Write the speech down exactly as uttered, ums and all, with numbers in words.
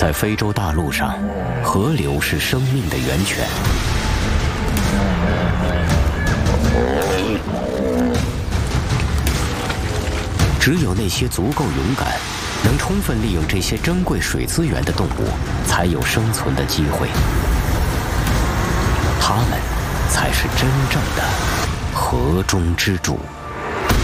在非洲大陆上，河流是生命的源泉。只有那些足够勇敢，能充分利用这些珍贵水资源的动物，才有生存的机会。它们才是真正的河中之主。